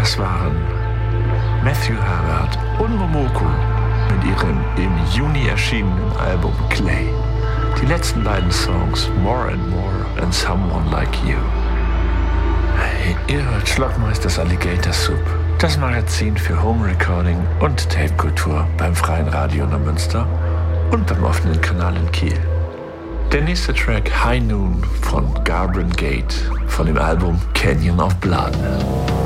Das waren Matthew Herbert und Momoko mit ihrem im Juni erschienenen Album Clay. Die letzten beiden Songs More and More and Someone Like You. Hey, ihr hört Schlockmeisters Alligator Soup, das Magazin für Home Recording und Tape-Kultur beim Freien Radio Neumünster und beim offenen Kanal in Kiel. Der nächste Track High Noon von Garbrandt Gate von dem Album Canyon of Blood.